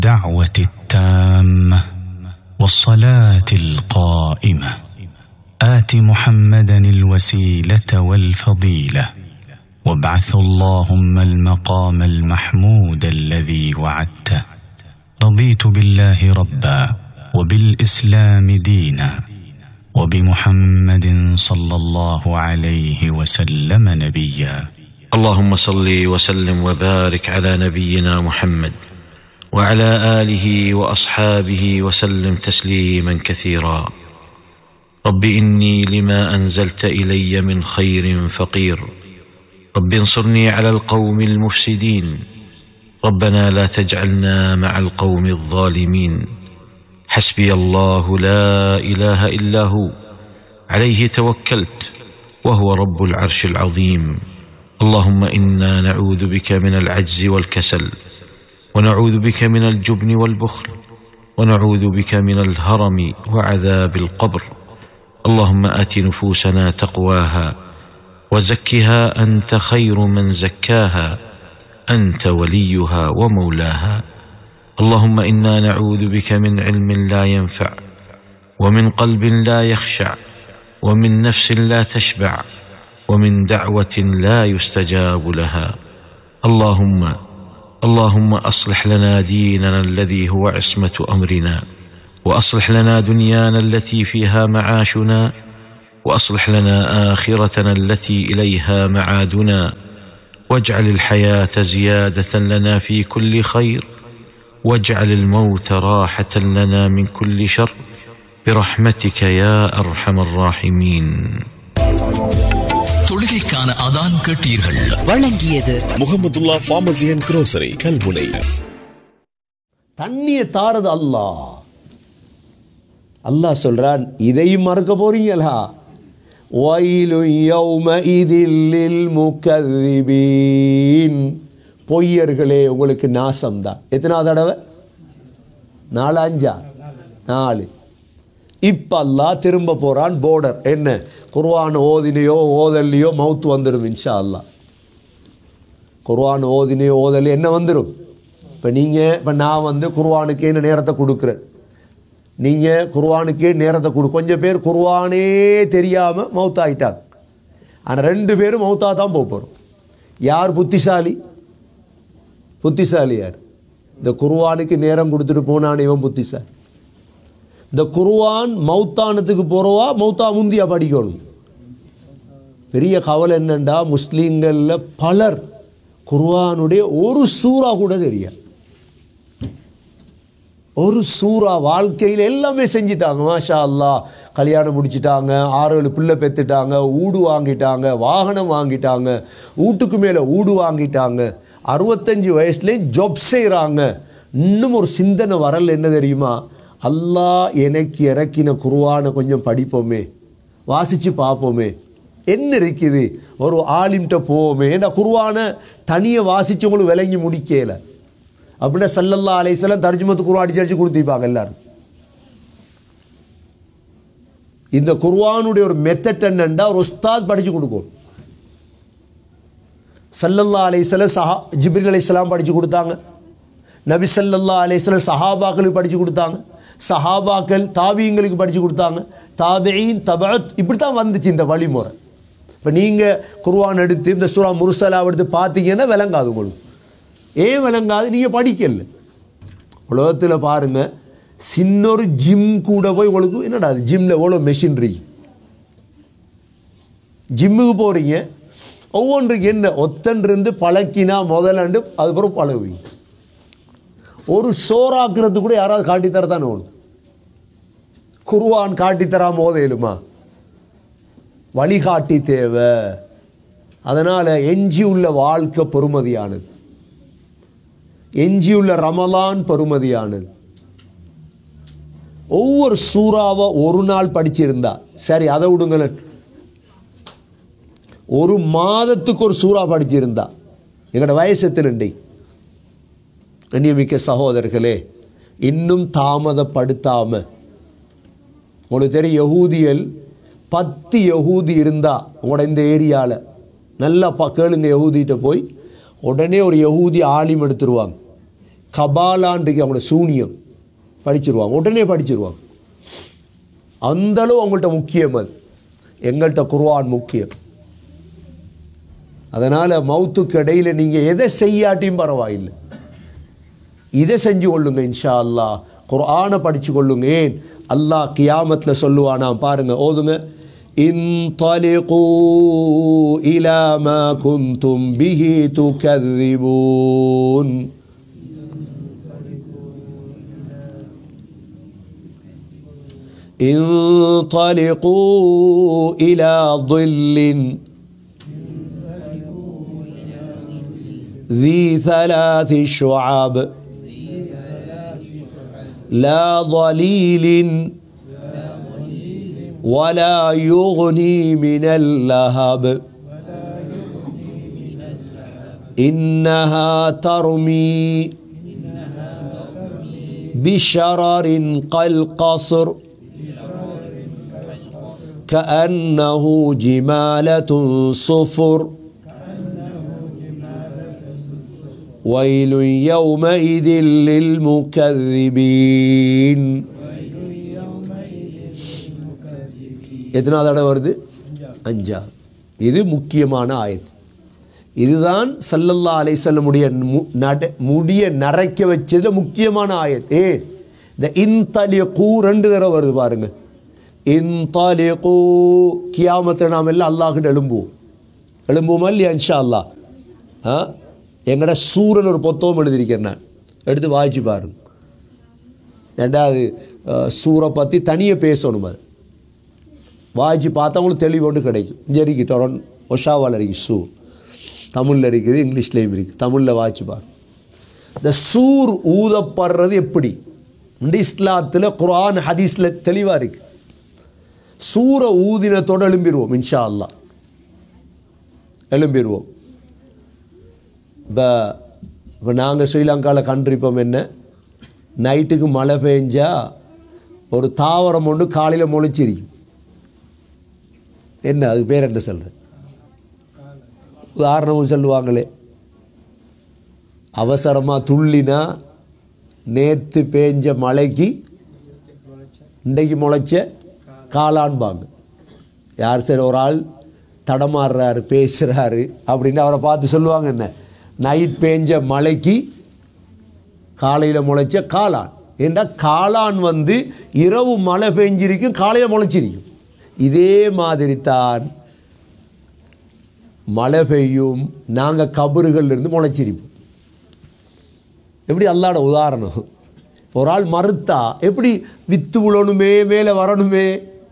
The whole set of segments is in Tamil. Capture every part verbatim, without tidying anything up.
الدعوة التامة والصلاة القائمة آت محمدا الوسيلة والفضيلة وابعث اللهم المقام المحمود الذي وعدته. رضيت بالله ربا وبالإسلام دينا وبمحمد صلى الله عليه وسلم نبيا. اللهم صل وسلم وبارك على نبينا محمد وعلى آله وأصحابه وسلم تسليما كثيرا. رب إني لما أنزلت إلي من خير فقير، رب انصرني على القوم المفسدين، ربنا لا تجعلنا مع القوم الظالمين. حسبي الله لا إله إلا هو عليه توكلت وهو رب العرش العظيم. اللهم إنا نعوذ بك من العجز والكسل، ونعوذ بك من الجبن والبخل، ونعوذ بك من الهرم وعذاب القبر. اللهم آت نفوسنا تقواها وزكها أنت خير من زكاها، أنت وليها ومولاها. اللهم إنا نعوذ بك من علم لا ينفع، ومن قلب لا يخشع، ومن نفس لا تشبع، ومن دعوة لا يستجاب لها. اللهم اللهم أصلح لنا ديننا الذي هو عصمة أمرنا، وأصلح لنا دنيانا التي فيها معاشنا، وأصلح لنا آخرتنا التي إليها معادنا، واجعل الحياة زيادة لنا في كل خير، واجعل الموت راحة لنا من كل شر، برحمتك يا أرحم الراحمين. தொழுகைக்கான அதான் கேட்டீர்கள். வழங்கியது Mahmudullah pharmacy and grocery Kalmunai. தண்ணியை தாரது அல்லாஹ். அல்லாஹ் சொல்றான், இதையும் மறக்க போறீங்களா? வயலு யௌமஇதில் லில் முகذிபீன். பொய்யர்களே, உங்களுக்கு நாசம்தான். எத்தனாவது தடவை? நாலு அஞ்சா நாலு. இப்போ அல்லாஹ் திரும்ப போகிறான். போர்டர் என்ன? குர்ஆன் ஓதினையோ ஓதல்லையோ மவுத்து வந்துடும் இன்ஷா அல்லாஹ். குர்ஆன் ஓதினையோ ஓதல்லையோ என்ன வந்துடும்? இப்போ நீங்கள் இப்போ நான் வந்து குர்ஆனுக்கே என்ன நேரத்தை கொடுக்குறேன், நீங்கள் குர்ஆனுக்கே நேரத்தை கொடு. கொஞ்சம் பேர் குர்ஆனே தெரியாமல் மவுத்தாயிட்டாங்க. ஆனால் ரெண்டு பேரும் மவுத்தாக தான் போக போகிறோம். யார் புத்திசாலி? புத்திசாலி யார்? இந்த குர்ஆனுக்கு நேரம் கொடுத்துட்டு போனான் இவன் புத்திசாலி. இந்த குர்ஆன் மௌத்தானத்துக்கு போகிறவா மௌத்தா முந்தியா படிக்கணும். பெரிய கவலை என்னண்டா, முஸ்லீம்களில் பலர் குர்ஆனுடைய ஒரு சூறா கூட தெரியாது. ஒரு சூறா வாழ்க்கையில் எல்லாமே செஞ்சிட்டாங்க. மாஷா அல்லாஹ், கல்யாணம் முடிச்சிட்டாங்க, ஆறு ஏழு பிள்ளை பெற்றுட்டாங்க, ஊடு வாங்கிட்டாங்க, வாகனம் வாங்கிட்டாங்க, வீட்டுக்கு மேலே ஊடு வாங்கிட்டாங்க, அறுபத்தஞ்சு வயசுலேயும் ஜாப் செய்கிறாங்க. இன்னும் ஒரு சிந்தனை வரல. என்ன தெரியுமா? அல்லாஹ் எனக்கு இறக்கின குர்ஆனை கொஞ்சம் படிப்போமே, வாசித்து பார்ப்போமே, என்ன இருக்குது, ஒரு ஆலிம்கிட்ட போவோமே. ஏன்னா குர்ஆனை தனியை வாசித்தவங்களும் விளங்கி முடிக்கலை. அப்படின்னா ஸல்லல்லாஹு அலைஹி வஸல்லம் தர்ஜுமத்து குர்ஆன் அடிச்சு அடிச்சு கொடுத்திருப்பாங்க எல்லாரும். இந்த குர்ஆனுடைய ஒரு மெத்தட் என்னன்னா, ஒரு உஸ்தாத் படித்து கொடுக்கும். ஸல்லல்லாஹு அலைஹி வஸல்லம் சஹா ஜிப்ரீல் அலைஹிஸ்ஸலாம் படித்து கொடுத்தாங்க. நபி ஸல்லல்லாஹு அலைஹி வஸல்லம் சஹாபாக்களுக்கு படித்து கொடுத்தாங்க. சஹாபாக்கள் தாபியங்களுக்கு படித்து கொடுத்தாங்க. தாபியின் தபஅத், இப்படி தான் வந்துச்சு இந்த வழிமுறை. இப்போ நீங்கள் குர்ஆன் எடுத்து இந்த சூரா முர்சலா எடுத்து பார்த்தீங்கன்னா விளங்காது உங்களுக்கு. ஏன் விளங்காது? நீங்கள் படிக்கல. உலகத்தில் பாருங்கள், சின்னொரு ஜிம் கூட போய் உங்களுக்கு என்னடா அது ஜிம்மில் எவ்வளோ மெஷின்ரி. ஜிம்முக்கு போகிறீங்க, ஒவ்வொன்றுக்கு என்ன ஒத்தன்றிருந்து பழக்கினா முதலாண்டு அதுக்கப்புறம் பழகுவீங்க. ஒரு சோறாக்குறது கூட யாராவது காட்டித்தரதானே ஒன்று. குர்ஆன் காட்டித்தராம ஓதையிலுமா? வழிகாட்டி தேவை. அதனால் எஞ்சியுள்ள வாழ்க்கை பெறுமதியானது, எஞ்சியுள்ள ரமலான் பெறுமதியானது. ஒவ்வொரு சூறாவை ஒரு நாள் படிச்சிருந்தா சரி, அதை விடுங்களேன். ஒரு மாதத்துக்கு ஒரு சூறா படிச்சிருந்தா, எங்களோட வயசு எத்தனை? கண்ணியமிக்க சகோதரர்களே, இன்னும் தாமதப்படுத்தாமல், உங்களுக்கு தெரியும் யகூதியல் பத்து யகூதி இருந்தால் உங்களோட இந்த ஏரியாவில் நல்லா ப கேளுங்க, யகூதிகிட்ட போய் உடனே ஒரு யகூதி ஆலிம் எடுத்துருவாங்க. கபாலான்றைக்கு அவங்களோட சூனியம் படிச்சிருவாங்க, உடனே படிச்சிருவாங்க. அந்தளவு அவங்கள்ட்ட முக்கியம். அது எங்கள்கிட்ட குர்ஆன் முக்கியம். அதனால் மௌத்துக்கு இடையில் நீங்கள் எதை செய்யாட்டியும் பரவாயில்லை, இதை செஞ்சு கொள்ளுங்க இன்ஷா அல்லாஹ். குர்ஆனை படித்து கொள்ளுங்க. ஏன் அல்லாஹ் கியாமத்தில் சொல்லுவானா பாருங்க, ஓதுங்க. இன்தலிகூ இலா மா குன்தும் பிஹி துகذிபூன். இன்தலிகூ இலா ظில்லின் ذي ثلاث شعاب لا ظليل ولا يغني من اللهب إنها ترمي بشرر كالقصر كأنه جمالة صفر ويل يومئذ للمكذبين. எத்தனாவது தடவை வருது? அஞ்சா. இது முக்கியமான ஆயத். இதுதான் ஸல்லல்லாஹு அலைஹி வஸல்லம் உடைய முடிய நரைக்க வச்சது முக்கியமான ஆயத். ஏ இந்த இன்தலிகூ ரெண்டு தடவை வருது பாருங்க. இன்தலிகூ கியாமத்தில் நாம் எல்லாம் அல்லாஹ்கிட்ட எழும்புவோம். எழும்புவோமா இல்லையா இன்ஷா அல்லாஹ்? ஆ எங்கட சூரன் ஒரு புத்தகம் எழுதியிருக்கேன், நான் எடுத்து வாய்ச்சி பாருங்க. ரெண்டாவது சூரை பற்றி தனியாக பேசணும். அது வாய்ச்சி பார்த்தவங்களுக்கு தெளிவு ஒன்று கிடைக்கும். இங்கே இருக்கு டொரன் ஒஷாவால் இருக்குது சூர், தமிழில் இருக்குது, இங்கிலீஷ்லேயும் இருக்குது. தமிழில் வாய்ச்சி பாருங்க. இந்த சூர் ஊதப்படுறது எப்படி இந்த இஸ்லாத்தில் குர்ஆன் ஹதீஸில் தெளிவாக இருக்குது. சூரை ஊதினத்தோடு எழும்பிடுவோம் இன்ஷா அல்லாஹ், எழும்பிடுவோம். இப்போ இப்போ நாங்கள் ஸ்ரீலங்காவில் கண்டிருப்போம் என்ன, நைட்டுக்கு மழை பெஞ்சால் ஒரு தாவரம் ஒன்று காலையில் முளைச்சிருக்கும். என்ன அது பேர் என்ன சொல்கிறேன், உதாரணமும் சொல்லுவாங்களே, அவசரமாக துள்ளினா நேற்று பேஞ்ச மழைக்கு இன்றைக்கு முளைச்ச காளான்பாங்க. யார் சரி ஒரு ஆள் தடமாறுறாரு பேசுகிறாரு அப்படின்னு அவரை பார்த்து சொல்லுவாங்க என்ன, நைட் பேஞ்ச மழைக்கு காலையில் முளைச்ச காளான். ஏன்னா காளான் வந்து இரவு மழை பெஞ்சிருக்கும், காலையில் முளைச்சிருக்கும். இதே மாதிரி தான் மழை பெய்யும், நாங்கள் கபறுகள்லேருந்து முளைச்சிருப்போம். எப்படி அல்லாட உதாரணம், ஒரு ஆள் மறுத்தா எப்படி வித்து விழணுமே மேலே வரணுமே,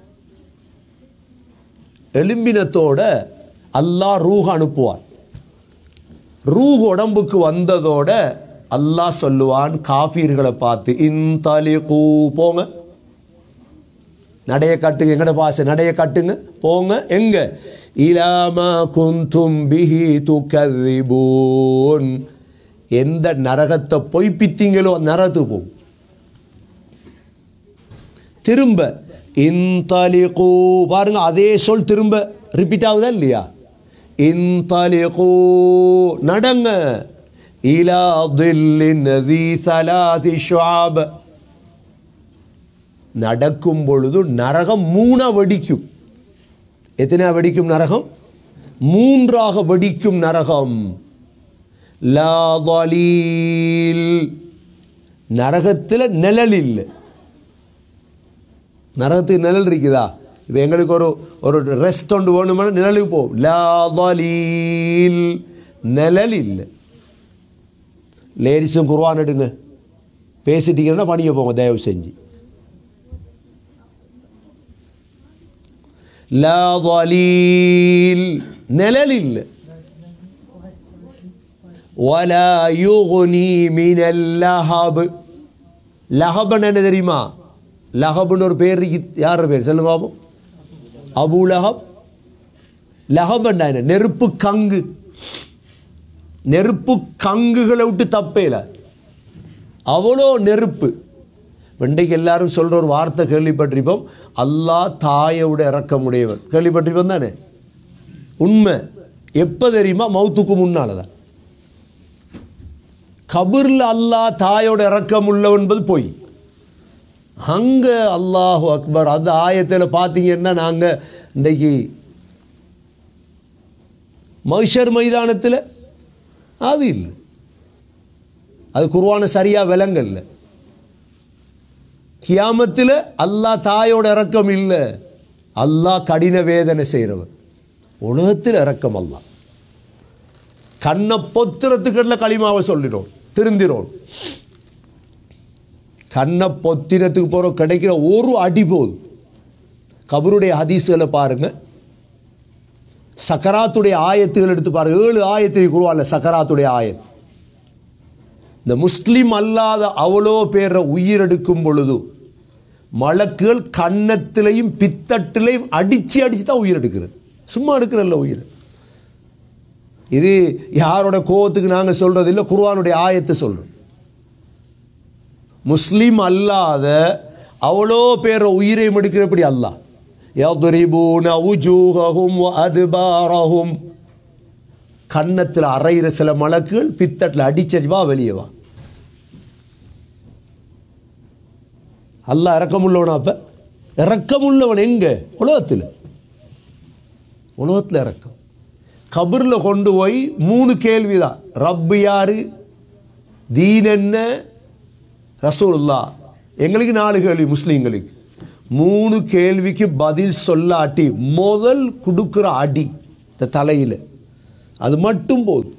எலும்பினத்தோட அல்லாஹ் ரூஹ அனுப்புவான். ரூஹ் உடம்புக்கு வந்ததோட அல்லாஹ் சொல்லுவான் காஃபீர்களை பார்த்து, இன்தலிகூ போங்க, நடைய காட்டுங்க, எங்கட பாச நடைய காட்டுங்க, போங்க எங்க, இலாமா குந்தும் பிஹி துகذிபூன், எந்த நரகத்தை பொய்ப்பித்தீங்களோ நரகத்துக்கு போகும். திரும்ப இன்தலிகூ பாருங்க, அதே சொல் திரும்ப ரிப்பீட் ஆகுதா இல்லையா, இன்தலிகூ நடங்க, இலா தில்லின் ذي ثلاث شعاب, நடக்கும் பொழுது நரகம் மூணா வெடிக்கும். எத்தனை வெடிக்கும் நரகம்? மூன்றாக வெடிக்கும் நரகம். லா ظليل, நரகத்தில் நிழல் இல்லை. நரகத்துக்கு நிழல் இருக்குதா? இப்போ எங்களுக்கு ஒரு ஒரு ரெஸ்ட் ஒன்று வேணுமான நிழலுக்கு போகும். லா ظليل, நிழல் இல்லை. லேடிஸும் குர்ஆன் எடுங்க, பேசிட்டீங்கன்னா பணிய போங்க தயவு செஞ்சு. லா ظليل, நிழல் இல்லை. ولا يغني من اللهب, லஹப்னு என்ன தெரியுமா? லஹப்னு ஒரு பேர், யார் பேர் சொல்லுங்க பாப்போம்? அபூ லஹப். லஹப்னா என்ன? நெருப்பு கங்கு. நெருப்பு கங்குகளை விட்டு தப்பேல, அவ்வளோ நெருப்பு. இன்றைக்கு எல்லாரும் சொல்கிற ஒரு வார்த்தை கேள்விப்பட்டிருப்போம், அல்லாஹ் தாயோட இறக்கமுடையவன். கேள்விப்பட்டிருப்போம் தானே? உண்மை எப்போ தெரியுமா? மௌத்துக்கு முன்னால் தான். கபூரில் அல்லாஹ் தாயோட இறக்கம் உள்ள என்பது பொய். அங்கே அல்லாஹு அக்பர் அந்த ஆயத்தில் பார்த்தீங்கன்னா நாங்கள் இன்றைக்கு மஹ்ஷர் மைதானத்தில் அது இல்லை, அது குர்ஆனை சரியாக விளங்கல்ல. கியாமத்தில் அல்லாஹ் தாயோட இறக்கம் இல்லை, அல்லாஹ் கடின வேதனை செய்கிறவர். உலகத்தில் இறக்கம் அல்லாஹ் கண்ணை பொத்திரத்துக்கடல களிமாவை சொல்லிடும், திருந்திரோம். கண்ணை பொத்திரத்துக்கு போகிற கிடைக்கிற ஒரு அடி போதும். கபருடைய ஹதீஸ்களை பாருங்கள், சக்கராத்துடைய ஆயத்துகள் எடுத்து பாருங்கள். ஏழு ஆயத்தை குர்ஆன்ல சக்கராத்துடைய ஆயத். இந்த முஸ்லீம் அல்லாத அவ்வளோ பேரை உயிரெடுக்கும் பொழுது மலக்குகள் கன்னத்திலையும் பித்தட்டிலையும் அடித்து அடித்து தான் உயிர் எடுக்கிறது. சும்மா எடுக்கிறல்ல உயிர். இது யாரோட கோவத்துக்கு நாங்கள் சொல்கிறது இல்லை, குர்ஆனுடைய ஆயத்தை சொல்கிறோம். முஸ்லீம் அல்லாத அவ்வளோ பேரை உயிரையும் எடுக்கிறபடி அல்லாஹ் யத்ரிபூன உஜூஹஹும் வ அத்பாரஹும், கன்னத்தில் அரைகிற சில மலக்குகள் பித்தட்டில் அடிச்சு வா வெளியே வா. அல்லாஹ் இறக்கமுள்ளவனா? அப்போ இறக்கமுள்ளவன் எங்கே? உலகத்தில். உலகத்தில் இறக்கம். கபரில் கொண்டு போய் மூணு கேள்வி தான். ரப்பு யாரு, தீன் என்ன, ரசூலுல்லாஹ். எங்களுக்கு நாலு கேள்வி முஸ்லீம்களுக்கு. மூணு கேள்விக்கு பதில் சொல்லாட்டி முதல் கொடுக்குற அடி இந்த தலையில், அது மட்டும் போதும்.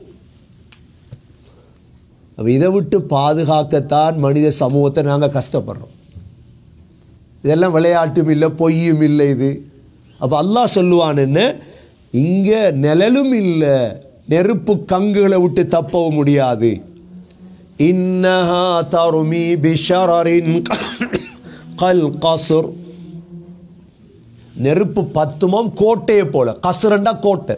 அப்போ இதை விட்டு பாதுகாக்கத்தான் மனித சமூகத்தை நாங்கள் கஷ்டப்படுறோம். இதெல்லாம் விளையாட்டும் இல்லை, பொய்யும் இல்லை இது. அப்போ அல்லாஹ் சொல்லுவான்னு, இங்கே நிழலும் இல்லை, நெருப்பு கங்குகளை விட்டு தப்பவும் முடியாது. இன்னஹா தருமி பிஷரரின் கல் கஸ்ர், நெருப்பு பத்துமாம் கோட்டையை போல. கஸ்ரண்டா கோட்டை.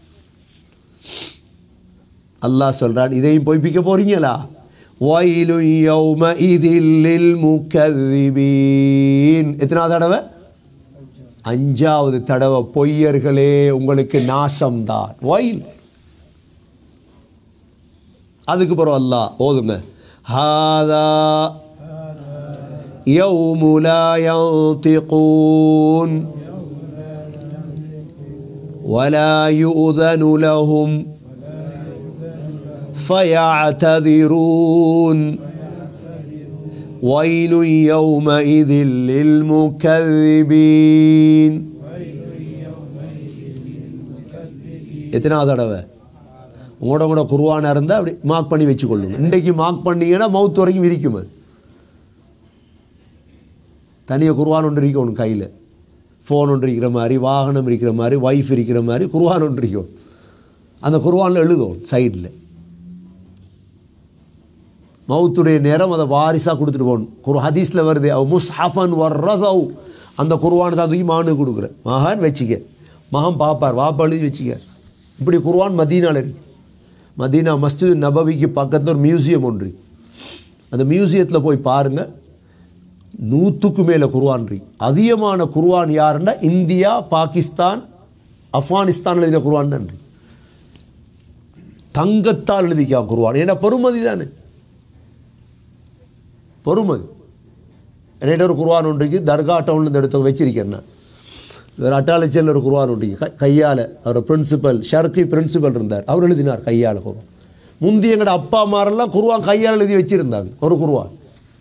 அல்லாஹ் சொல்றான், இதையும் பொய்ப்பிக்க போறீங்களா? வயலு யௌமஇதில் லில் முகذிபீன். எத்தனாவது தடவை? அஞ்சாவது தடவை. பொய்யர்களே உங்களுக்கு நாசம்தான். வயல். அதுக்கு பிறகு அல்லாஹ் ஓதுங்க, ஹாதா யௌமு லா யன்திகூன் வலா யுதனு லஹும் ஃபயஅததிரூன் வயலு யௌமஇதில் லில் முகذிபீன். எத்தனாவது தடவை? உங்களோட கூட குர்ஆனாக இருந்தால் அப்படி மார்க் பண்ணி வச்சுக்கொள்ளுங்க. இன்றைக்கு மார்க் பண்ணிங்கன்னா மவுத் வரைக்கும் விரிக்கும். அது தனியாக குர்ஆன் ஒன்று இருக்கும் ஒன்று கையில். ஃபோன் ஒன்று இருக்கிற மாதிரி, வாகனம் இருக்கிற மாதிரி, வைஃப் இருக்கிற மாதிரி குர்ஆன் ஒன்று இருக்கும். அந்த குர்ஆனில் எழுதும் சைடில். மவுத்துடைய நேரம் அதை வாரிசாக கொடுத்துட்டு போகணும். குர் ஹதீஸில் வருது, அவ் முஸ்ஹஃபன் வர்ரஸவ், அந்த குர்ஆன் தான் தூக்கி மகனுக்கு கொடுக்குறேன். மகன் வச்சுக்க, மகன் பார்ப்பார், வாப்பா எழுதி வச்சுக்க. இப்படி குர்ஆன் மதீனாவில் இருக்கு. மதீனா மஸ்ஜித் நபவிக்கு பக்கத்தில் ஒரு மியூசியம் ஒன்று. அந்த மியூசியத்தில் போய் பாருங்கள், நூற்றுக்கு மேலே குர்ஆன் இருக்கு. அதிகமான குர்ஆன் யாருன்னா இந்தியா, பாகிஸ்தான், ஆப்கானிஸ்தான் எழுதின குர்ஆன் தான் இருக்கு. தங்கத்தால் எழுதிக்கா குர்ஆன். ஏன்னா பொறுமதி தானே, பொறுமதி. என்னிட்ட ஒரு குர்ஆன் ஒன்று இருக்குது, தர்கா டவுன்லேருந்து எடுத்து வச்சிருக்கேன் நான். வேறு அட்டாளச்சியில் ஒரு குர்ஆன் ஒன்று க கையால் அவர் பிரின்சிபல் ஷர்கி பிரின்சிபல் இருந்தார், அவர் எழுதினார் கையால் குர்ஆன். முந்தி எங்களோட அப்பா அம்மாரெல்லாம் குர்ஆன் கையால் எழுதி வச்சுருந்தாங்க. ஒரு குர்ஆன்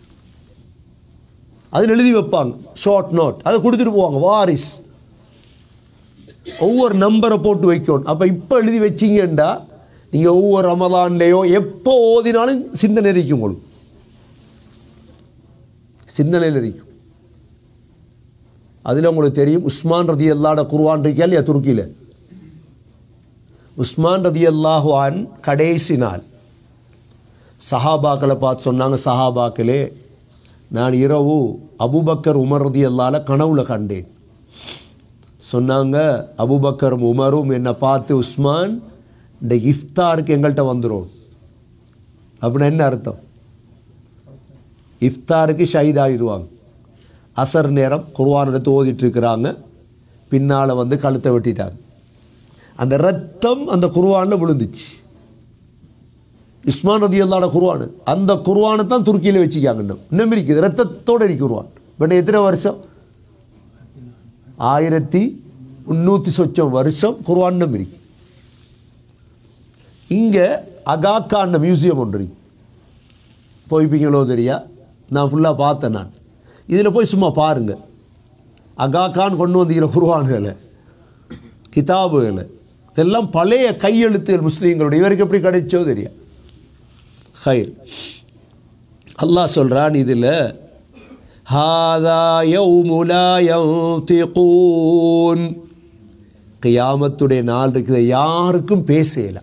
அதில் எழுதி வைப்பாங்க, ஷார்ட் நோட், அதை கொடுத்துட்டு போவாங்க. வாரிஸ் ஒவ்வொரு நம்பரை போட்டு வைக்கணும். அப்போ இப்போ எழுதி வச்சிங்கண்டா நீங்கள் ஒவ்வொரு ரமலான்லேயோ எப்போ ஓதினாலும் சிந்தனை இருக்கும், உங்களுக்கு சிந்தனையில் இருக்கும். அதில் உங்களுக்கு தெரியும், உஸ்மான் ரதியல்லாஹு குர்ஆன் இருக்கா இல்லையா துருக்கியில்? உஸ்மான் ரதியல்லாஹு அன் கடைசி நாள் சஹாபாக்களை பார்த்து சொன்னாங்க, சஹாபாக்களே நான் இரவு அபூபக்கர் உமர் ரதியல்லாஹு கனவுல கண்டேன். சொன்னாங்க, அபூபக்கரும் உமரும் என்னை பார்த்து, உஸ்மான் இந்த இஃப்தாருக்கு எங்கள்கிட்ட வந்துடும். அப்படின்னா என்ன அர்த்தம்? இஃப்தாருக்கு ஷஹீதாகிடுவாங்க. அசர் நேரம் குர்ஆன் எடுத்து ஓதிட்டு இருக்கிறாங்க, பின்னால் வந்து கழுத்தை வெட்டிட்டாங்க. அந்த ரத்தம் அந்த குர்ஆனில் விழுந்துச்சு. இஸ்மான் ரலியல்லாஹு குர்ஆன், அந்த குர்ஆனை தான் துருக்கியில் வச்சுக்காங்க. இன்னும் இன்னும் இருக்குது, ரத்தத்தோடு இருக்கு குர்ஆன். இப்போ எத்தனை வருஷம்? ஆயிரத்தி முந்நூற்றி சொச்சம் வருஷம் குர்ஆன் இன்னும் இருக்கு. இங்கே அகாக்கான மியூசியம் ஒன்று இருக்கு, போய்ப்பீங்களோ தெரியா, நான் ஃபுல்லாக பார்த்தேன். நான் இதில் போய் சும்மா பாருங்கள், அகாக்கான் கொண்டு வந்துக்கிற குர்ஆன்களை, கிதாபுகளை, இதெல்லாம் பழைய கையெழுத்துகள் முஸ்லீம்களுடைய. இவருக்கு எப்படி கிடைச்சோ தெரியா. ஹைர், அல்லாஹ் சொல்கிறான் இதில், ஹாதா யௌமு லா யன்திகூன், கியாமத்துடைய நாள் இருக்குது, யாருக்கும் பேசலாம்,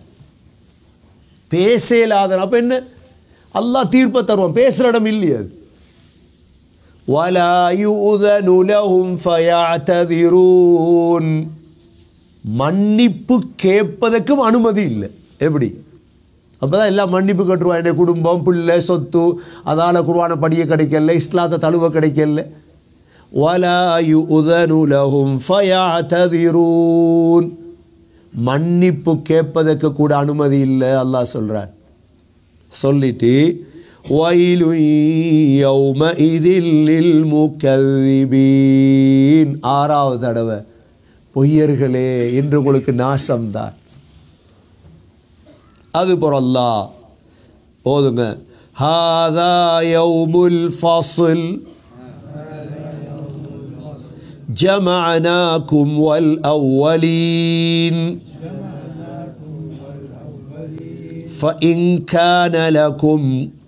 பேசலாத. அப்போ என்ன, அல்லாஹ் தீர்ப்பை தருவான், பேசுகிற இடம் இல்லையா அது. வலா யுதனு லஹும் ஃபயஅததிரூன், மன்னிப்பு கேட்பதற்கும் அனுமதி இல்லை. எப்படி? அப்போ தான் எல்லாம் மன்னிப்பு கட்டுருவான். என்னுடைய குடும்பம், பிள்ளை, சொத்து, அதால் குர்ஆனை படிய கிடைக்கல, இஸ்லாத்தை தழுவ கிடைக்கல. வலா யுதனு லஹும் ஃபயஅததிரூன், மன்னிப்பு கேட்பதற்கு கூட அனுமதி இல்லை அல்லாஹ் சொல்கிறார். சொல்லிட்டு வயலு யௌமஇதில் லில் முகذிபீன், ஆறாவது தடவை, பொய்யர்களே என்று உங்களுக்கு நாசம்தான். அது போல அல்லாஹ் ஓதுங்க, ஹாதா யௌமுல் ஃபஸ்ல் ஜமஅனாகும் வல் அவ்வலீன் فإن كان لكم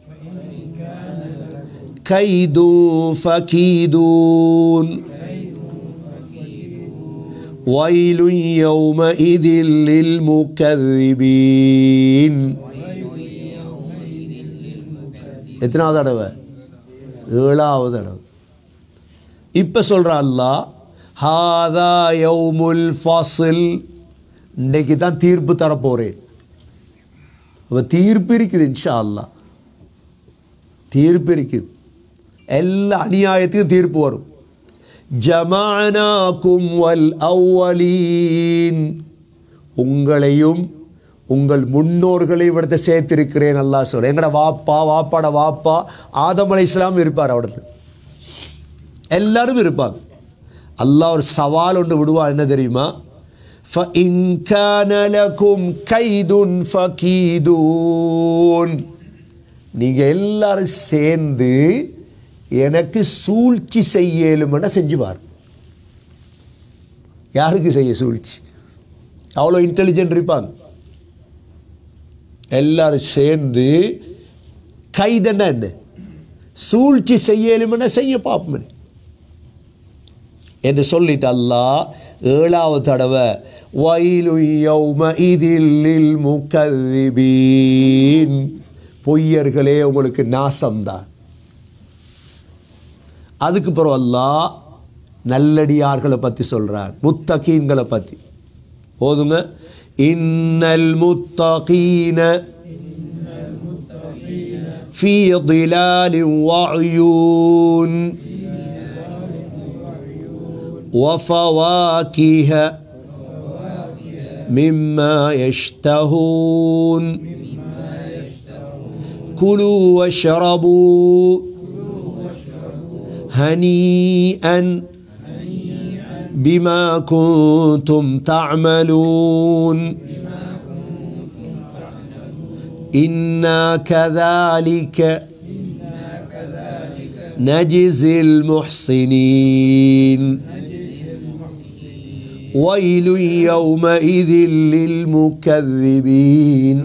كيد فكيدون ويل يومئذ للمكذبين. எத்தனாவது தடவை? ஏழாவது தடவை. இப்போ சொல்கிற அல்லாஹ், ஹாதா யௌமுல் ஃபஸ்ல், இன்றைக்கு தான் தீர்ப்பு தரப்போகிறேன். அப்போ தீர்ப்பு இருக்குது, இன்ஷா அல்லாஹ் தீர்ப்பு இருக்குது, எல்லா அநியாயத்துக்கும் தீர்ப்பு வரும். ஜமஅனாகும் வல் அவ்வலீன், உங்களையும் உங்கள் முன்னோர்களையும் இவிடத்தை சேர்த்திருக்கிறேன் அல்லாஹ் சொல்ல. எங்கட வாப்பா, வாப்பாட வாப்பா ஆதம் அலைஹிஸ்ஸலாம் இருப்பார், அவடத்து எல்லாரும் இருப்பாங்க. அல்லாஹ் ஒரு சவால் ஒன்று விடுவான், என்ன தெரியுமா? فَإِنْ كَانَ لَكُمْ كَيْدٌ فَكِيدُونَ, நீங்கள் எல்லாரும் சேர்ந்து எனக்கு சூழ்ச்சி செய்யலும்னா செஞ்சுவார். யாருக்கு செய்ய சூழ்ச்சி? அவ்வளோ இன்டெலிஜென்ட் இருப்பாங்க. எல்லாரும் சேர்ந்து கைதன்னா என்ன, சூழ்ச்சி செய்யலும்னா செய்ய பார்ப்போம் என்று சொல்லிட்டு அல்லாஹ் ஏழாவது தடவை, வயலு யௌமஇதில் லில் முகذிபீன், பொய்யர்களே உங்களுக்கு நாசம்தான். அதுக்கு பிறகு அல்லாஹ் நல்லடியார்களை பற்றி சொல்கிறார், முத்தகீன்களை பற்றி. ஓதுங்க, இன்னல் முத்தகீன ஃபீ ظிலாலின் வஅயூன் وفواكه مما يشتهون كلوا واشربوا هنيئا بما كنتم تعملون إنا كذلك نجزي المحسنين ويل يومئذ للمكذبين.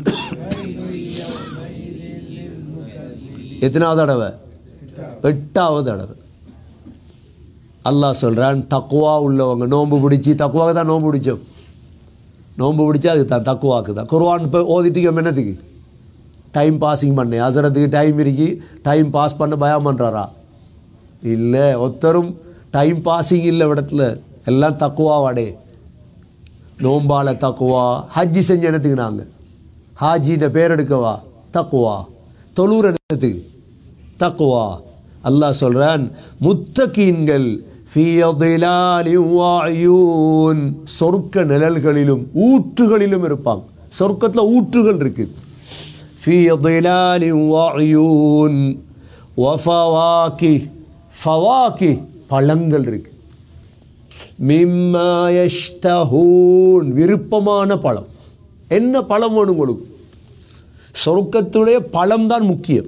எத்தனாவது தடவை? எட்டாவது தடவை. அல்லாஹ் சொல்கிறான், தக்குவா உள்ளவங்க நோன்பு பிடிச்சி, தக்குவாக்கு தான் நோன்பு பிடிச்சோம், நோன்பு பிடிச்சா அதுக்கு தான் தக்குவாக்கு தான். குர்ஆன் இப்போ ஓதிட்டு என்னத்துக்கு? டைம் பாஸிங் பண்ண, அசரத்துக்கு டைம் இருக்கி டைம் பாஸ் பண்ண பயம் பண்ணுறாரா? இல்லை, ஒருத்தரும் டைம் பாஸிங் இல்லை இடத்துல, எல்லாம் தக்குவாவாடே. நோம்பால தக்குவா, ஹஜ்ஜி செஞ்ச இடத்துக்கு நாங்கள் ஹாஜின்ற பேர் எடுக்கவா தக்குவா, தொழுற இடத்துக்கு தக்குவா. அல்லாஹ் சொல்கிறான், முத்தகீன்கள் ஃபீ ظிலாலின் வஅயூன், சொர்க்க நிழல்களிலும் ஊற்றுகளிலும் இருப்பாங்க. சொர்க்கத்தில் ஊற்றுகள் இருக்குது. ஃபீ ظிலாலின் வஅயூன் வஃபவாகி ஃபவாகி பழங்கள் இருக்கு மிம்மா யஷ்தஹூன் விருப்பமான பழம் என்ன பழம் வேணும் உங்களுக்கு சொர்க்கத்துடைய பழம் தான் முக்கியம்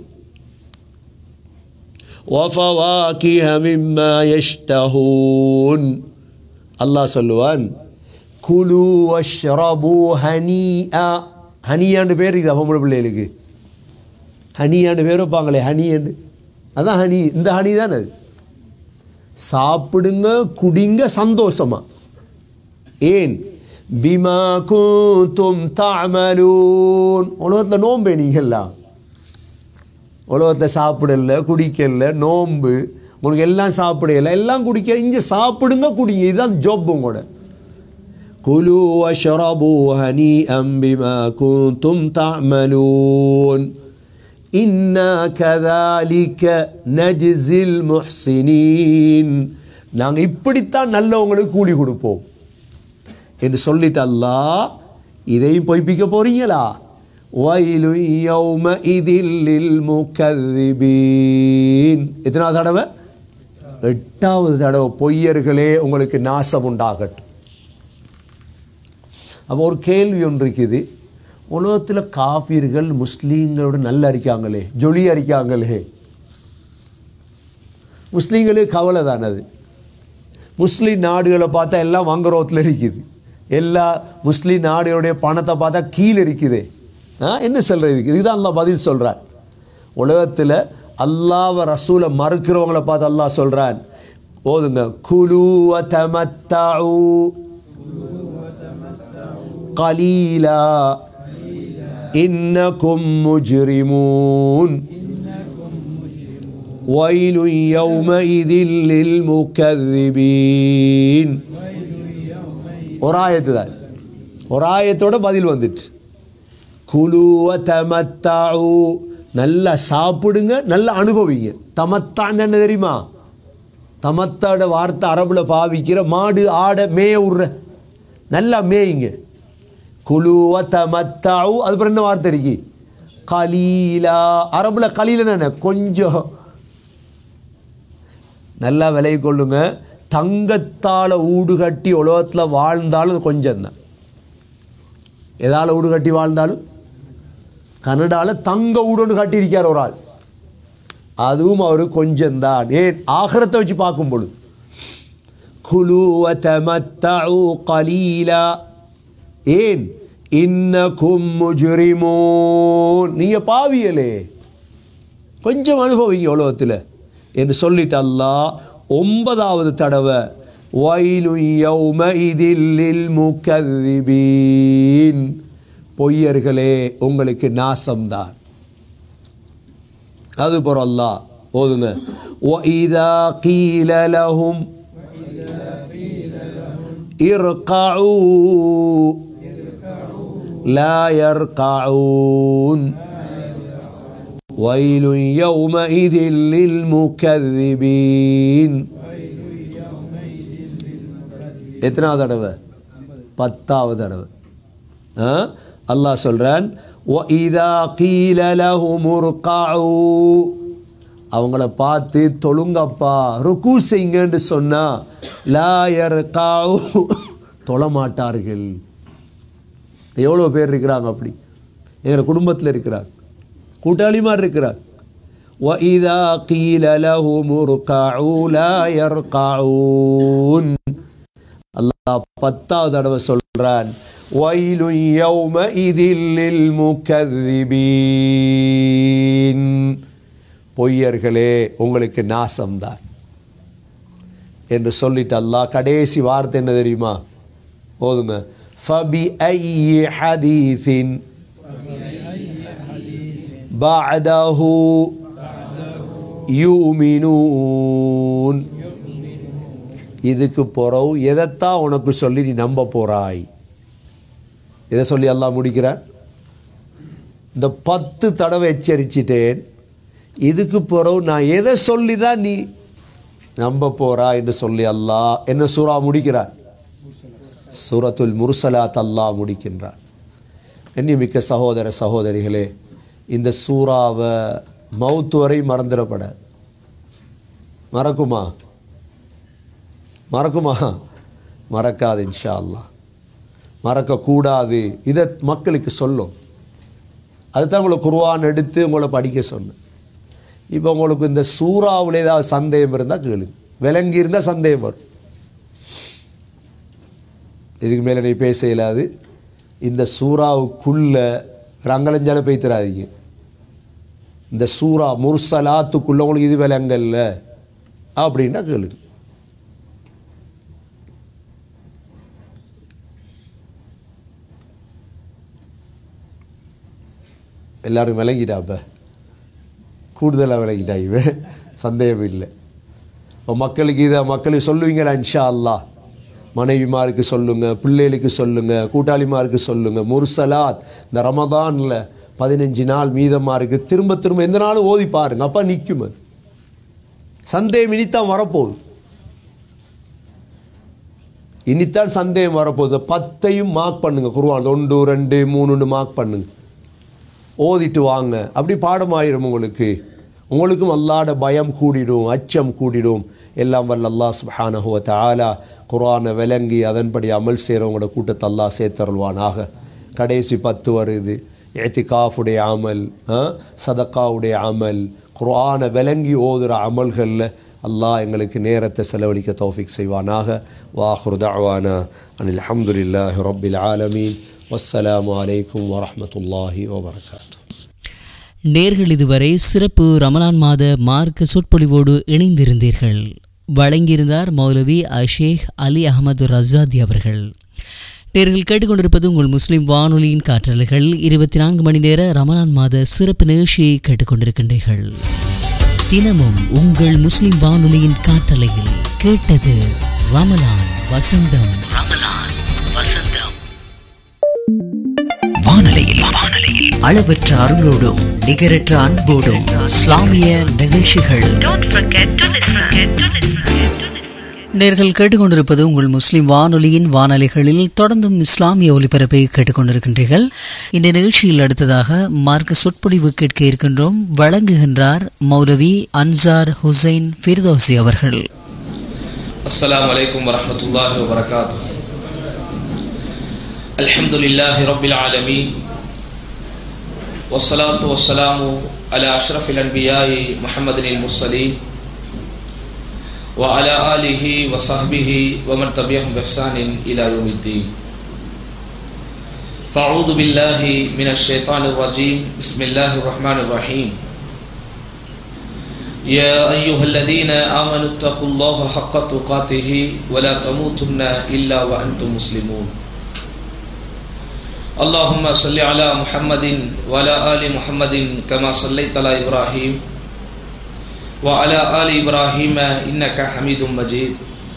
வஃபவாகிஹ மிம்மா யஷ்தஹூன் அல்லாஹ் சொல்லுவான் குலு வஷ்ரபு ஹனீஆ ஹனியான்னு பேர் இது அவங்கள பிள்ளைகளுக்கு ஹனியான்னு பேர் வைப்பாங்களே ஹனியான்னு அதான் ஹனி இந்த ஹனி தான் அது சாப்பிடுங்க குடிங்க சந்தோஷமா ஏன் பிமா குந்தும் தஅமலூன் உலகத்தில் நோம்பு நீங்கள்லாம் உலகத்தில் சாப்பிடல குடிக்கல நோம்பு உங்களுக்கு எல்லாம் சாப்பிடல எல்லாம் குடிக்க இங்கே சாப்பிடுங்க குடிங்க இதுதான் ஜாப் உங்களோட குலு வஷ்ரபு ஹனீஅம் பிமா குந்தும் தஅமலூன் இன்னா கதாலிக நஜ்ஸில் முஹ்ஸினீன் நாங்கள் இப்படித்தான் நல்லவங்களுக்கு கூலி கொடுப்போம் என்று சொல்லிட்டு அல்லாஹ் இதையும் பொய்ப்பிக்க போறீங்களா வயலு யௌமஇதில் லில் முகذிபீன் எத்தனாவது தடவை எட்டாவது தடவை பொய்யர்களே உங்களுக்கு நாசம் உண்டாகட்டும் அப்போ ஒரு கேள்வி ஒன்று இருக்குது உலகத்தில் காஃபிர்கள் முஸ்லீம்களோட நல்லா அடிக்காங்களே ஜொலி அடிக்காங்களே முஸ்லீம்களுக்கு கவலை தானே அது முஸ்லீம் நாடுகளை பார்த்தா எல்லாம் வங்குரோத்தில் இருக்குது எல்லா முஸ்லீம் நாடுகளுடைய பணத்தை பார்த்தா கீழே இருக்குது ஆ என்ன சொல்கிறது இதுதான் அல்லாஹ் பதில் சொல்கிறார் உலகத்தில் அல்லாஹ்வை ரசூலை மறுக்கிறவங்களை பார்த்து அல்லாஹ் சொல்கிறான் ஓதுங்க குலு வ தமத்தஉ கலீலா இன்னகும் முஜ்ரிமூன் ويل يومئذ للمكذبين ஒரு ஆயத்து தான் ஒரு ஆயத்தோட பதில் வந்துட்டு குலு வ தமத்தஉ நல்லா சாப்பிடுங்க நல்லா அனுபவிங்க தமத்தான் என்ன தெரியுமா தமத்தாட வார்த்தை அரபுல பாவிக்கிற மாடு ஆட மேய விடுற நல்லா மேயுங்க குலு வ தமத்தஉ அதுக்கப்புறம் என்ன வார்த்தை இருக்கு கலீலா அரபுல கலீலன்னு என்ன கொஞ்சம் நல்லா விலை கொள்ளுங்க தங்கத்தால் ஊடு கட்டி உலகத்தில் வாழ்ந்தாலும் கொஞ்சம் தான் எதால் ஊடு கட்டி வாழ்ந்தாலும் கனடாவில் தங்க ஊடுன்னு கட்டியிருக்கார் ஒரு ஆள் அதுவும் அவருக்கு கொஞ்சம்தான் ஏன் ஆகிரத்தை வச்சு பார்க்கும் பொழுது குலு வ தமத்தஉ கலீலா ஏன் இன்னகும் முஜ்ரிமூன் நீங்கள் பாவியலே கொஞ்சம் அனுபவிங்க உலகத்தில் என்று சொல்லிட்டு அல்லாஹ் ஒன்பதாவது தடவை வயலு யௌமஇதில் லில் முகذிபீன் பொய்யர்களே உங்களுக்கு நாசம்தான் அது போற அல்லாஹ் ஓதுங்க வஇதா கீல லஹும் இர்கஉ லா யர்கஊன் ويل يومئذ للمكذبين எத்தனாவது தடவை பத்தாவது தடவை அல்லாஹ் சொல்றான் وَإِذَا قِيلَ لَهُمُ ارْكَعُوا அவங்கள பார்த்து தொழுங்கப்பா ருக்கு செய்யுங்கன்னு சொன்னா லா யர்கஉ தொழ மாட்டார்கள் எவ்வளோ பேர் இருக்கிறாங்க அப்படி எங்கள் குடும்பத்தில் இருக்கிறாங்க கூட்டாளிமார் இருக்கிறார் وَإِذَا قِيلَ لَهُمُ ارْكَعُوا لَا يَرْكَعُونَ அல்லாஹ் பத்தாவது தடவை சொல்றான் وَيْلٌ يَوْمَئِذٍ لِلْمُكَذِّبِينَ பொய்யர்களே உங்களுக்கு நாசம்தான் என்று சொல்லிட்டு அல்லாஹ் கடைசி வார்த்தை என்ன தெரியுமா ஓதுங்க فَبِأَيِّ حَدِيثٍ بعده يؤمنون இதுக்கு பிறகு எதைத்தான் உனக்கு சொல்லி நீ நம்ப போறாய் இதை சொல்லி அல்லாஹ் முடிக்கிறார் இந்த பத்து தடவை எச்சரிச்சிட்டேன் இதுக்கு பிறகு நான் எதை சொல்லி தான் நீ நம்ப போறா என்று சொல்லி அல்லாஹ் என்ன சூரா முடிக்கிறார் சூரத்துல் முர்சலாத் அல்லாஹ் முடிக்கின்றார் கண்ணியமிக்க சகோதர சகோதரிகளே இந்த சூறாவை மவுத்து வரை மறந்துடப்பட. மறக்குமா? மறக்குமா? மறக்காது இன்ஷா அல்லாஹ். மறக்கக்கூடாது. இதை மக்களுக்கு சொல்லும். அதுதான் உங்களை குர்ஆன் எடுத்து உங்களை படிக்க சொன்னேன். இப்போ உங்களுக்கு இந்த சூறாவில் ஏதாவது சந்தேகம் இருந்தால் கேளு. விளங்கி இருந்தால் சந்தேகம் வரும். இதுக்கு மேலே நீ பேச இயலாது. இந்த சூறாவுக்குள்ளே ரங்கலஞ்சால பேய்த்திராதீங்க. இந்த சூறா முர்சலாத்துக்குள்ளே உங்களுக்கு இது விளங்கல்ல அப்படின்னா கேளு. எல்லாரும் விளங்கிட்டா? இப்போ கூடுதலாக விளங்கிட்டா? இவன் சந்தேகம் இல்லை. இப்போ மக்களுக்கு இதை மக்களுக்கு சொல்லுவீங்களா? இன்ஷா அல்லாஹ் மனைவிமாருக்கு சொல்லுங்கள், பிள்ளைகளுக்கு சொல்லுங்கள், கூட்டாளிமாருக்கு சொல்லுங்கள். முர்சலாத் இந்த ரமதானில் பதினஞ்சு நாள் மீதமாக இருக்குது. திரும்ப திரும்ப எந்த நாளும் ஓதி பாருங்க. அப்போ நிற்கும். அது சந்தேகம் இனித்தான் வரப்போகுது. இனித்தான் சந்தேகம் வரப்போகுது. பத்தையும் மார்க் பண்ணுங்க. குர்ஆன் ஒன்று ரெண்டு மூணுன்னு மார்க் பண்ணுங்க. ஓதிட்டு வாங்க. அப்படி பாடமாயிரும் உங்களுக்கு. உங்களுக்கும் அல்லாஹ்ட பயம் கூடிடும், அச்சம் கூடிடும். எல்லாம் வல்ல அல்லாஹ் சுப்ஹானஹு வ தஆலா குர்ஆனை விளங்கி அதன்படி அமல் செய்கிறவங்களோட கூட்டத்தை அல்லாஹ் சேர்த்தருள்வானாக. கடைசி பத்து வருது. இத்திகாஃபுடைய அமல், சதக்காவுடைய அமல், குர்ஆனை விளங்கி ஓதுகிற அமல்களில் அல்லாஹ் எங்களுக்கு நேரத்தை செலவழிக்க தௌஃபீக் செய்வானாக. வாஹிரு தஅவானா அனில் ஹம்துலில்லாஹி ரப்பில் ஆலமீன். வஸ்ஸலாமு அலைக்கும் வரஹ்மத்துல்லாஹி வபரகாத்துஹு. நேர்கள் இதுவரை சிறப்பு ரமலான் மாத மார்க்க சொற்பொழிவோடு இணைந்திருந்தீர்கள். வழங்கியிருந்தார் மௌலவி அஷேக் அலி அஹமது ரஸாதி அவர்கள். நேர்கள் கேட்டுக்கொண்டிருப்பது உங்கள் முஸ்லிம் வானொலியின் காற்றலைகள். இருபத்தி நான்கு மணி நேர ரமலான் மாத சிறப்பு நிகழ்ச்சியை கேட்டுக்கொண்டிருக்கின்றீர்கள். தினமும் உங்கள் முஸ்லிம் வானொலியின் காற்றலையில் கேட்டது ரமலான் வசந்தம். வானலையில் அளவற்ற அருளோடும் நிகரற்ற அன்போடும் இஸ்லாமிய நிகழ்ச்சிகள். நேர்கள் கேட்டுக்கொண்டிருப்பது உங்கள் முஸ்லிம் வானொலியின் வானொலிகளில் தொடர்ந்தும் இஸ்லாமிய ஒலிபரப்பை கேட்டுக்கொண்டிருக்கின்றீர்கள். இந்த நிகழ்ச்சியில் அடுத்ததாக மார்க்க சொற்பொழிவு கேட்க இருக்கின்றோம். வழங்குகின்றார் மௌலவி அன்சார் ஹுசைன் ஃபிர்தௌசி அவர்கள். அஸ்ஸலாமு அலைக்கும் வரஹ்மத்துல்லாஹி வபரகாத்துஹு. அல்ஹம்துலில்லாஹி ரப்பில் ஆலமீன். வஸ்ஸலாத்து வஸ்ஸலாமு அலா அஷ்ரஃபில் அன்பியாஇ முஹம்மதினில் முர்ஸலீன் வ அலா ஆலிஹி வ ஸஹ்பிஹி வ மன் தபிஅஹும் பி இஹ்சானின் இலா யௌமித்தீன். ஃபஅஊது பில்லாஹி மினஷ் ஷைத்தானிர் ரஜீம். பிஸ்மில்லாஹிர் ரஹ்மானிர் ரஹீம். யா அய்யுஹல்லதீன ஆமனு தக்குல்லாஹ ஹக்க துகாத்திஹி வ லா தமூதுன்ன இல்லா வ அன்தும் முஸ்லிமூன். اللهم صل على محمد وعلى آل محمد كما صليت على إبراهيم وعلى آل إبراهيم إنك حميد مجيد.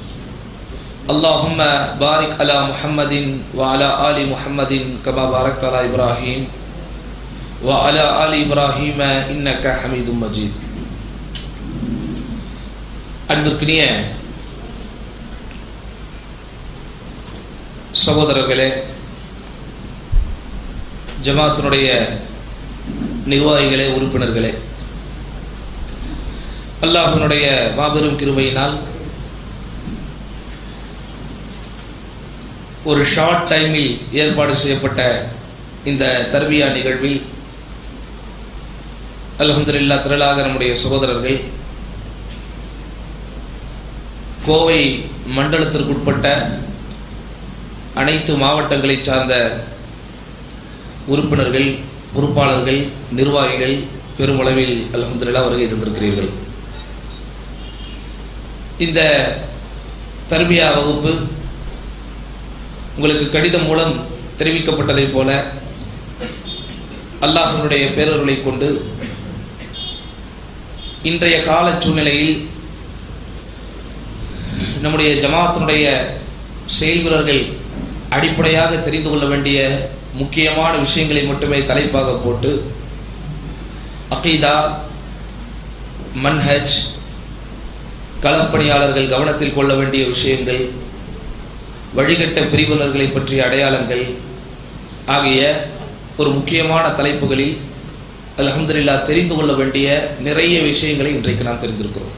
اللهم بارك على محمد وعلى آل محمد كما باركت على إبراهيم وعلى آل إبراهيم إنك حميد مجيد. அன்பிற்கினிய சகோதரர்களே, ஜமாத்தினுடைய நிர்வாகிகளே, உறுப்பினர்களே, அல்லாஹ்வினுடைய மாபெரும் கிருபையினால் ஒரு ஷார்ட் டைமில் ஏற்பாடு செய்யப்பட்ட இந்த தர்பியா நிகழ்வில் அல்ஹம்துலில்லாஹ் திரளாக நம்முடைய சகோதரர்கள் கோவை மண்டலத்திற்குட்பட்ட அனைத்து மாவட்டங்களை சார்ந்த உறுப்பினர்கள், பொறுப்பாளர்கள், நிர்வாகிகள் பெருமளவில் அல்ஹம்துலில்லாஹ் வருகை தந்திருக்கிறீர்கள். இந்த தர்பியா வகுப்பு உங்களுக்கு கடிதம் மூலம் தெரிவிக்கப்பட்டதைப் போல அல்லாஹ்வினுடைய பேரருளை கொண்டு இன்றைய கால சூழ்நிலையில் நம்முடைய ஜமாத்தினுடைய செயல்வீரர்கள் அடிப்படையாக தெரிந்து கொள்ள வேண்டிய முக்கியமான விஷயங்களை மட்டுமே தலைப்பாக போட்டு அகீதா, மன்ஹஜ், களப்பணியாளர்கள் கவனத்தில் கொள்ள வேண்டிய விஷயங்கள், வழிகட்ட பிரிவினர்களை பற்றிய அடையாளங்கள் ஆகிய ஒரு முக்கியமான தலைப்புகளில் அல்ஹம்துலில்லாஹ் தெரிந்து கொள்ள வேண்டிய நிறைய விஷயங்களை இன்றைக்கு நாம் தெரிந்திருக்கிறோம்.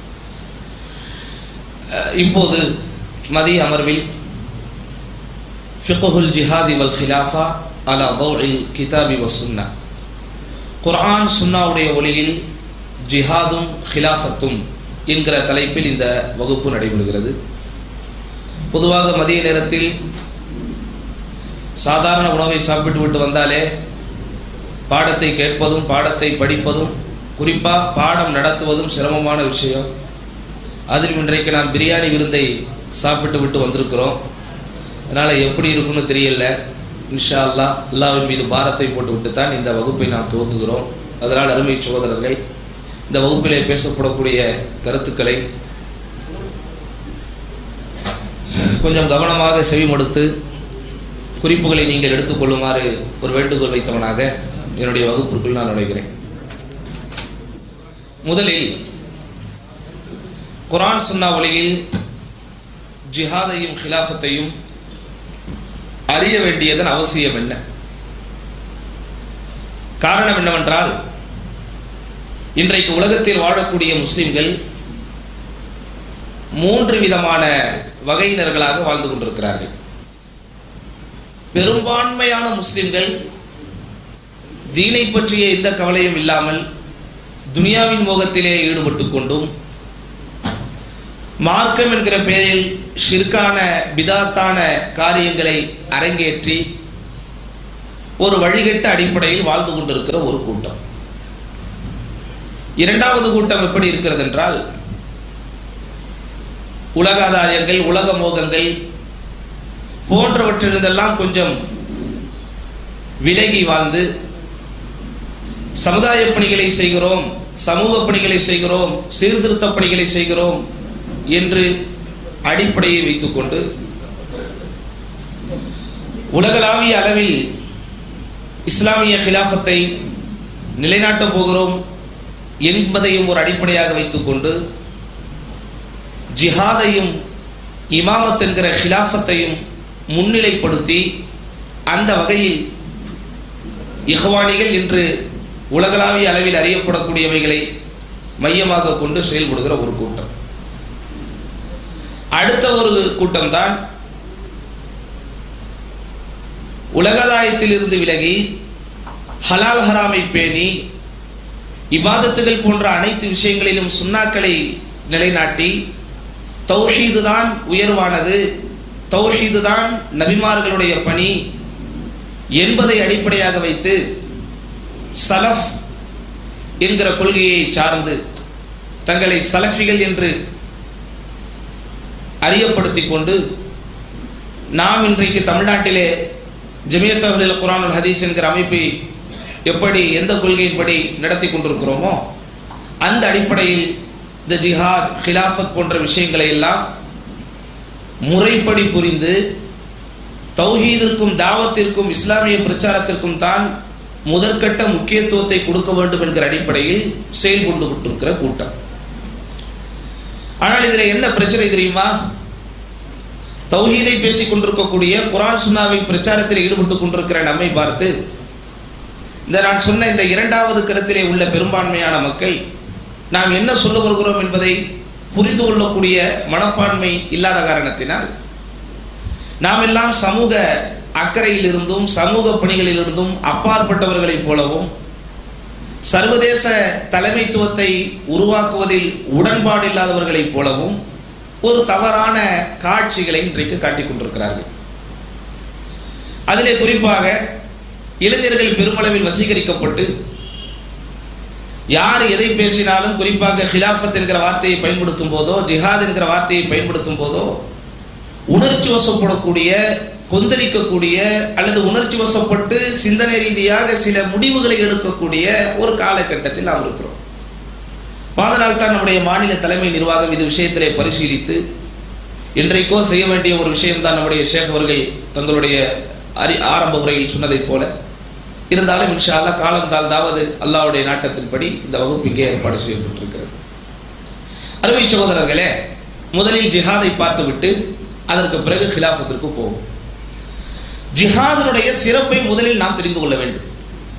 இப்போது மதிய அமர்வில் ஃபிக்ஹுல் ஜிஹாதி வல் ஹிலாஃபா அலா தௌஇல் கிதாபி வஸ் சுன்னா, குர்ஆன் சுன்னாவுடைய ஒளியில் ஜிஹாதும் ஹிலாஃபத்தும் என்கிற தலைப்பில் இந்த வகுப்பு நடைபெறுகிறது. பொதுவாக மதிய நேரத்தில் சாதாரண உணவை சாப்பிட்டு விட்டு வந்தாலே பாடத்தை கேட்பதும் பாடத்தை படிப்பதும் குறிப்பாக பாடம் நடத்துவதும் சிரமமான விஷயம். அதில் இன்றைக்கு நாம் பிரியாணி விருந்தை சாப்பிட்டு விட்டு வந்திருக்கிறோம். அதனால் எப்படி இருக்குன்னு தெரியல. இன்ஷா அல்லாஹ் அல்லாஹ்வின் மீது பாரத்தை போட்டு விட்டு தான் இந்த வகுப்பை நாம் துவங்குகிறோம். அதனால் அருமை சகோதரர்கள், இந்த வகுப்பிலே பேசப்படக்கூடிய கருத்துக்களை கொஞ்சம் கவனமாக செவிமடுத்து குறிப்புகளை நீங்கள் எடுத்துக்கொள்ளுமாறு ஒரு வேண்டுகோள் வைத்தவனாக என்னுடைய வகுப்பிற்குள் நான் நுழைகிறேன். முதலில் குர்ஆன் சுன்னா ஒளியில் ஜிஹாதையும் ஹிலாஃபத்தையும் அறிய வேண்டியதன் அவசியம் என்ன? காரணம் என்னவென்றால், இன்றைக்கு உலகத்தில் வாழக்கூடிய முஸ்லிம்கள் மூன்று விதமான வகையினர்களாக வாழ்ந்து கொண்டிருக்கிறார்கள். பெரும்பான்மையான முஸ்லிம்கள் தீனை பற்றிய எந்த கவலையும் இல்லாமல் துனியாவின் மோகத்திலே ஈடுபட்டு கொண்டும் மார்க்கம் என்கிற பெயரில் ஷிர்கான பிதாத்தான காரியங்களை அரங்கேற்றி ஒரு வழிகட்ட அடிப்படையில் வாழ்ந்து கொண்டிருக்கிற ஒரு கூட்டம். இரண்டாவது கூட்டம் எப்படி இருக்கிறது என்றால், உலகாதாரியங்கள், உலக மோகங்கள் போன்றவற்றிலிருந்தெல்லாம் கொஞ்சம் விலகி வாழ்ந்து சமுதாய பணிகளை செய்கிறோம், சமூக பணிகளை செய்கிறோம், சீர்திருத்த பணிகளை செய்கிறோம் என்று அடிப்படையை வைத்துக்கொண்டு உலகளாவிய அளவில் இஸ்லாமிய ஹிலாஃபத்தை நிலைநாட்டப் போகிறோம் என்பதையும் ஒரு அடிப்படையாக வைத்துக்கொண்டு ஜிஹாதையும் இமாமத் என்கிற ஹிலாஃபத்தையும் முன்னிலைப்படுத்தி அந்த வகையில் இஹ்வானிகள் என்று உலகளாவிய அளவில் அறியப்படக்கூடியவைகளை மையமாக கொண்டு செயல்படுகிற ஒரு கூட்டம். அடுத்த ஒரு கூட்டம்தான் உலகதாயத்தில் இருந்து விலகி ஹலால் ஹராமை பேணி இபாதத்துகள் போன்ற அனைத்து விஷயங்களிலும் சுன்னாக்களை நிலைநாட்டி தௌஹீது தான் உயர்வானது, தௌஹீது தான் நபிமார்களுடைய பணி என்பதை அடிப்படையாக வைத்து சலஃப் என்கிற கொள்கையை சார்ந்து தங்களை சலஃபிகள் என்று அறியப்படுத்திக் கொண்டு நாம் இன்றைக்கு தமிழ்நாட்டிலே ஜமியத் அஹ்லுல் குர்ஆன் வல் ஹதீஸ் என்கிற அமைப்பை எப்படி எந்த கொள்கையின்படி நடத்தி கொண்டிருக்கிறோமோ அந்த அடிப்படையில் இந்த ஜிஹாத், ஹிலாஃபத் போன்ற விஷயங்களை எல்லாம் முறைப்படி புரிந்து தௌஹீதிற்கும் தாவத்திற்கும் இஸ்லாமிய பிரச்சாரத்திற்கும் தான் முதற்கட்ட முக்கியத்துவத்தை கொடுக்க வேண்டும் என்கிற அடிப்படையில் செயல்பட்டு கொண்டிருக்கிற கூட்டம். ஆனால் இதில் என்ன பிரச்சனை தெரியுமா? தௌஹீதை பேசிக் கொண்டிருக்கக்கூடிய குர்ஆன் சுன்னாவின் பிரச்சாரத்தில் ஈடுபட்டு கொண்டிருக்கிற நம்மை பார்த்து இந்த நான் சொன்ன இந்த இரண்டாவது கருத்திலே உள்ள பெரும்பான்மையான மக்கள் நாம் என்ன சொல்ல வருகிறோம் என்பதை புரிந்து கொள்ளக்கூடிய மனப்பான்மை இல்லாத காரணத்தினால் நாம் எல்லாம் சமூக அக்கறையில் இருந்தும் சமூக பணிகளில் இருந்தும் அப்பாற்பட்டவர்களைப் போலவும் சர்வதேச தலைமைத்துவத்தை உருவாக்குவதில் உடன்பாடு இல்லாதவர்களைப் போலவும் ஒரு தவறான காட்சிகளை இன்றைக்கு காட்டிக் கொண்டிருக்கிறார்கள். அதிலே குறிப்பாக இளைஞர்கள் பெருமளவில் வசீகரிக்கப்பட்டு யார் எதை பேசினாலும் குறிப்பாக ஹிலாஃபத் என்கிற வார்த்தையை பயன்படுத்தும் போதோ ஜிஹாத் என்கிற வார்த்தையை பயன்படுத்தும் போதோ உணர்ச்சி வசப்படக்கூடிய, கொந்தளிக்கக்கூடிய அல்லது உணர்ச்சி வசப்பட்டு சிந்தனை ரீதியாக சில முடிவுகளை எடுக்கக்கூடிய ஒரு காலகட்டத்தில் நாம் இருக்கிறோம். அதனால் தான் நம்முடைய மாநில தலைமை நிர்வாகம் இது விஷயத்திலே பரிசீலித்து இன்றைக்கோ செய்ய வேண்டிய ஒரு விஷயம்தான் நம்முடைய ஷேக் அவர்கள் தங்களுடைய அறி ஆரம்ப உரையில் சொன்னதைப் போல இருந்தாலும் இன்ஷா அல்லாஹ் காலம் தாழ்ந்தாவது அல்லாஹ்வுடைய நாட்டத்தின்படி இந்த வகுப்பு இங்கே ஏற்பாடு செய்யப்பட்டிருக்கிறது. அருமை சகோதரர்களே, முதலில் ஜிஹாதை பார்த்துவிட்டு அதற்கு பிறகு ஹிலாஃபத்திற்கு போவோம். ஜிஹாதினுடைய சிறப்பை முதலில் நாம் தெரிந்து கொள்ள வேண்டும்.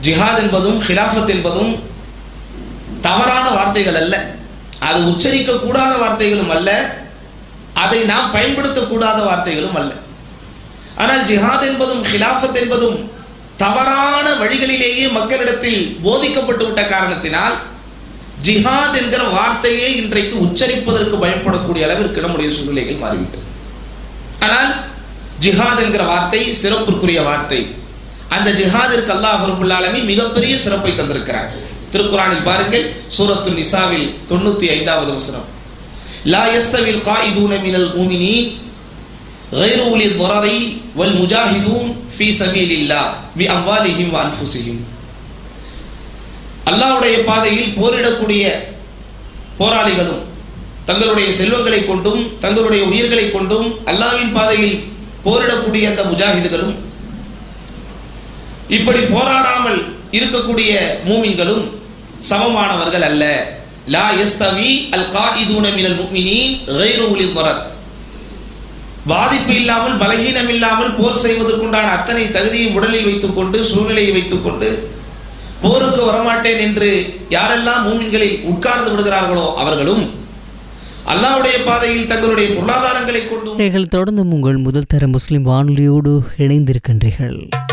ஜிஹாத் என்பதும் ஹிலாஃபத் என்பதும் தவறான வார்த்தைகள் அல்ல, அது உச்சரிக்க கூடாத வார்த்தைகளும் அல்ல, அதை நாம் பயன்படுத்தக்கூடாத வார்த்தைகளும் அல்ல. ஆனால் ஜிஹாத் என்பதும் ஹிலாஃபத் என்பதும் தவறான வழிகளிலேயே மக்களிடத்தில் போதிக்கப்பட்டு விட்ட காரணத்தினால் ஜிஹாத் என்கிற வார்த்தையே இன்றைக்கு உச்சரிப்பதற்கு பயன்படக்கூடிய அளவிற்கு நம்முடைய சூழ்நிலைகள் மாறிவிட்டது. ஆனால் ஜிஹாத் என்கிற வார்த்தை சிறப்புக்குரிய வார்த்தை. அந்த ஜிஹாதிற்கு அல்லாஹ் ரப்பல் ஆலமீன் மிகப்பெரிய சிறப்பை தந்திருக்கிறார். திருக்குர்ஆனில் பாருங்கள், சூரத்து நிசாவில் தொண்ணூத்தி ஐந்தாவது வசனம், லா யஸ்தவில் காயிதூன மினல் முஃமினீன் غير أولي الضرر والمجاهدون في سبيل الله بأموالهم وأنفسهم. அல்லாஹ்வுடைய பாதையில் போரிடக்கூடிய போராளிகளும் தங்களுடைய செல்வங்களை கொண்டும் தங்களுடைய உயிர்களை கொண்டும் அல்லாஹ்வின் பாதையில் போரிடக்கூடிய அந்த முஜாஹிதுகளும் இப்படி போராடாமல் இருக்கக்கூடிய மூமின்களும் சமமானவர்கள் அல்ல. லா யஸ்தவி அல் காயிதூன மினல் முஃமினீன் غير أولي الضرر. பாதிப்பு இல்லாமல் பலகீனம் இல்லாமல் போர் செய்வதற்குண்டான அத்தனை தகுதியும் உடலில் வைத்துக் கொண்டு சூழ்நிலையை வைத்துக் கொண்டு போருக்கு வரமாட்டேன் என்று யாரெல்லாம் மூமின்களில் உட்கார்ந்து விடுகிறார்களோ அவர்களும் அல்லாஹ்வுடைய பாதையில் தங்களுடைய பொருளாதாரங்களை கொண்டு நீங்கள் தொடர்ந்து உங்கள் முதல் தர முஸ்லிம் வானொலியோடு இணைந்திருக்கின்றீர்கள்.